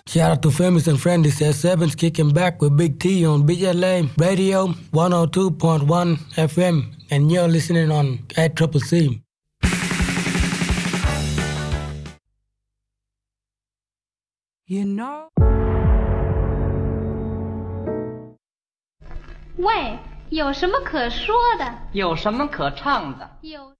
Shout out to Famous and Friends. This is Sevens kicking back with Big T on BLA Radio 102.1 FM. And you're listening on ACCC. You know. 喂，有什么可说的？ 有什么可唱的？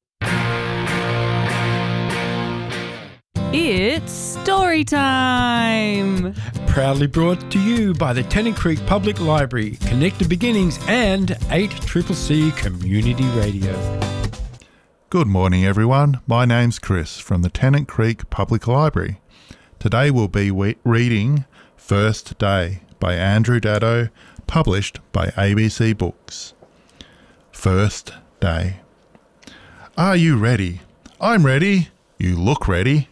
It's story time! Proudly brought to you by the Tennant Creek Public Library, Connected Beginnings and 8CCC Community Radio. Good morning everyone, my name's Chris from the Tennant Creek Public Library. Today we'll be reading First Day by Andrew Daddo, published by ABC Books. First Day. Are you ready? I'm ready. You look ready.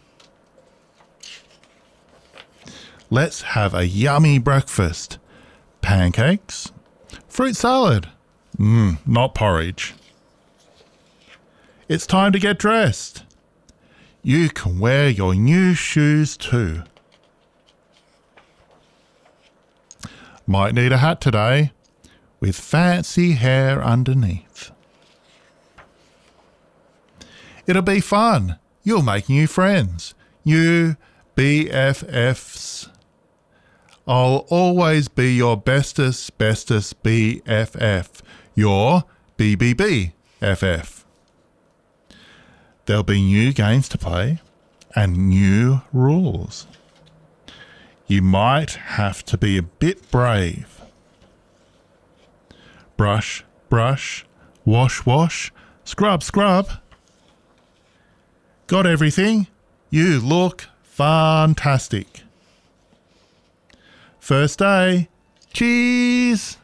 Let's have a yummy breakfast. Pancakes? Fruit salad? Not porridge. It's time to get dressed. You can wear your new shoes too. Might need a hat today, with fancy hair underneath. It'll be fun. You'll make new friends. You BFFs. I'll always be your bestest BFF. Your BBBFF. There'll be new games to play and new rules. You might have to be a bit brave. Brush, brush, wash, wash, scrub, scrub. Got everything? You look fantastic. First day. Cheese!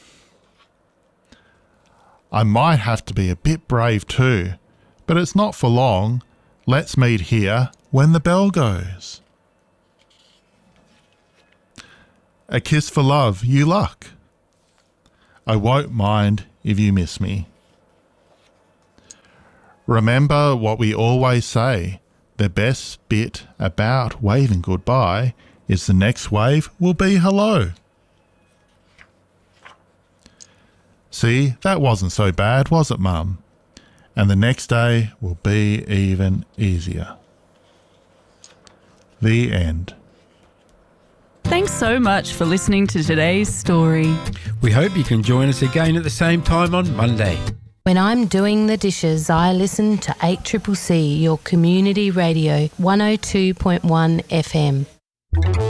I might have to be a bit brave too, but it's not for long. Let's meet here when the bell goes. A kiss for love, you luck. I won't mind if you miss me. Remember what we always say, the best bit about waving goodbye is the next wave will be hello. See, that wasn't so bad, was it, Mum? And the next day will be even easier. The end. Thanks so much for listening to today's story. We hope you can join us again at the same time on Monday. When I'm doing the dishes, I listen to 8CCC, your community radio, 102.1 FM.